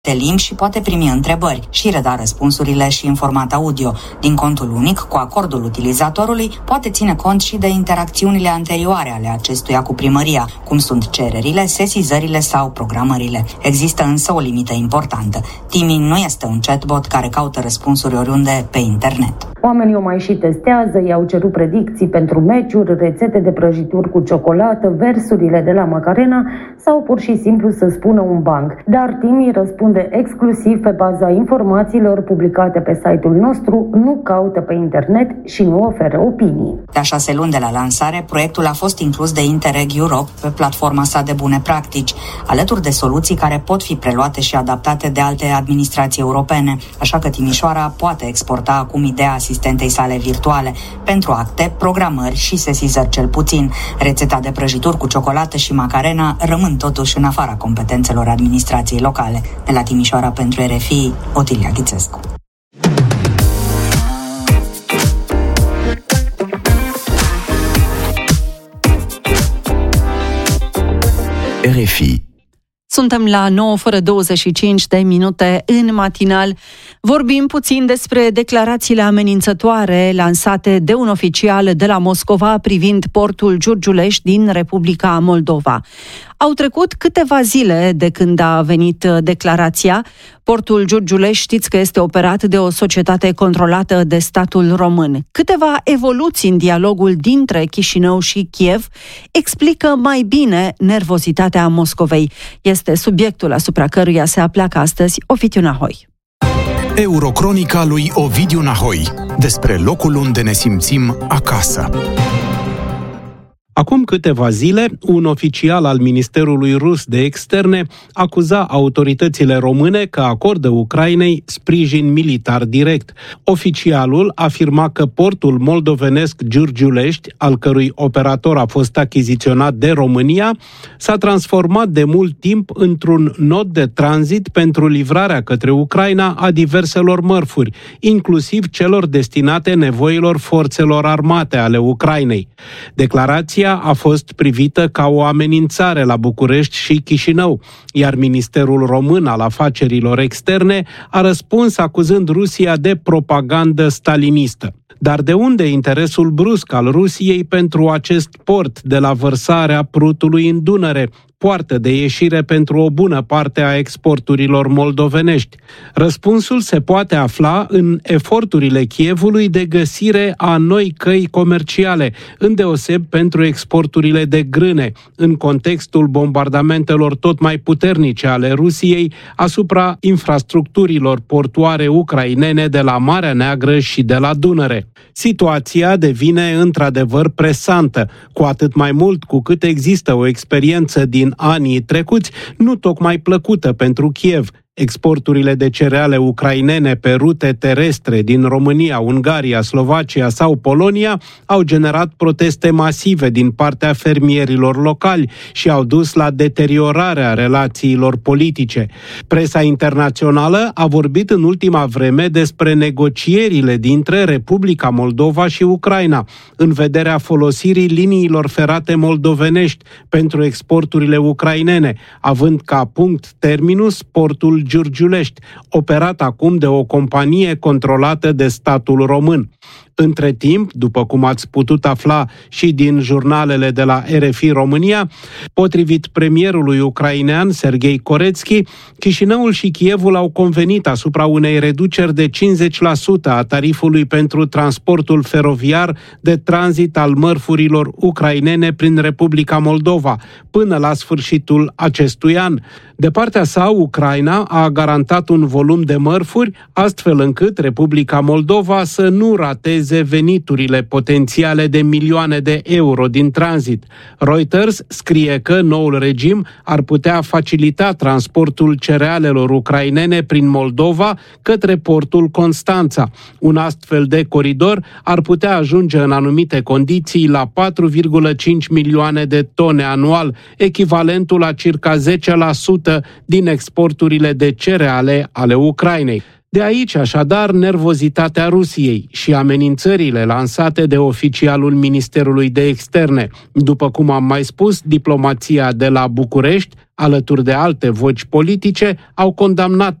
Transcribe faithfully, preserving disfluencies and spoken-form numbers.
de limbi și poate primi întrebări și reda răspunsurile și în format audio. Din contul unic, cu acordul utilizatorului, poate ține cont și de interacțiunile anterioare ale acestuia cu primăria, cum sunt cererile, sesizările sau programările. Există însă o limită importantă. Timi nu este un chatbot care caută răspunsuri oriunde pe internet. Oamenii o mai și testează, i-au cerut predicții pentru meciuri, rețete de prăjituri cu ciocolată, versurile de la Macarena sau pur și simplu să spună un banc. Dar Timi răspunde exclusiv pe baza informațiilor publicate pe site-ul nostru, nu caută pe internet și nu oferă opinii. La șase luni de la lansare, proiectul a fost inclus de Interreg Europe pe platforma sa de bune practici, alături de soluții care pot fi preluate și adaptate de alte administrații europene, așa că Timișoara poate exporta acum ideea asistentei sale virtuale pentru acte, programări și sesizări cel puțin. Rețeta de prăjituri cu ciocolată și Macarena rămân totuși în afara competențelor administrației locale. De la Timișoara pentru R F I, Otilia Ghițescu. R F I. Suntem la nouă fără douăzeci și cinci de minute în matinal. Vorbim puțin despre declarațiile amenințătoare lansate de un oficial de la Moscova privind portul Giurgiulești din Republica Moldova. Au trecut câteva zile de când a venit declarația. Portul Giurgiulești, știți că este operat de o societate controlată de statul român. Câteva evoluții în dialogul dintre Chișinău și Kiev explică mai bine nervozitatea Moscovei. Este subiectul asupra căruia se apleacă astăzi Ovidiu Nahoi. Eurocronica lui Ovidiu Nahoi. Despre locul unde ne simțim acasă. Acum câteva zile, un oficial al Ministerului Rus de Externe acuza autoritățile române că acordă Ucrainei sprijin militar direct. Oficialul afirma că portul moldovenesc Giurgiulești, al cărui operator a fost achiziționat de România, s-a transformat de mult timp într-un nod de tranzit pentru livrarea către Ucraina a diverselor mărfuri, inclusiv celor destinate nevoilor forțelor armate ale Ucrainei. Declarația a fost privită ca o amenințare la București și Chișinău, iar Ministerul Român al Afacerilor Externe a răspuns acuzând Rusia de propagandă stalinistă. Dar de unde interesul brusc al Rusiei pentru acest port de la vărsarea Prutului în Dunăre, poartă de ieșire pentru o bună parte a exporturilor moldovenești? Răspunsul se poate afla în eforturile Kievului de găsire a noi căi comerciale, îndeoseb pentru exporturile de grâne, în contextul bombardamentelor tot mai puternice ale Rusiei asupra infrastructurilor portuare ucrainene de la Marea Neagră și de la Dunăre. Situația devine într-adevăr presantă, cu atât mai mult cu cât există o experiență din anii trecuți nu tocmai plăcută pentru Kiev. Exporturile de cereale ucrainene pe rute terestre din România, Ungaria, Slovacia sau Polonia au generat proteste masive din partea fermierilor locali și au dus la deteriorarea relațiilor politice. Presa internațională a vorbit în ultima vreme despre negocierile dintre Republica Moldova și Ucraina, în vederea folosirii liniilor ferate moldovenești pentru exporturile ucrainene, având ca punct terminus portul Giurgiulești, operat acum de o companie controlată de statul român. Între timp, după cum ați putut afla și din jurnalele de la R F I România, potrivit premierului ucrainean Serghei Koretski, Chișinăul și Kievul au convenit asupra unei reduceri de cincizeci la sută a tarifului pentru transportul feroviar de tranzit al mărfurilor ucrainene prin Republica Moldova până la sfârșitul acestui an. De partea sa, Ucraina a garantat un volum de mărfuri, astfel încât Republica Moldova să nu rateze veniturile potențiale de milioane de euro din tranzit. Reuters scrie că noul regim ar putea facilita transportul cerealelor ucrainene prin Moldova către portul Constanța. Un astfel de coridor ar putea ajunge în anumite condiții la patru virgulă cinci milioane de tone anual, echivalentul la circa zece la sută din exporturile de cereale ale Ucrainei. De aici, așadar, nervozitatea Rusiei și amenințările lansate de oficialul Ministerului de Externe. După cum am mai spus, diplomația de la București alături de alte voci politice, au condamnat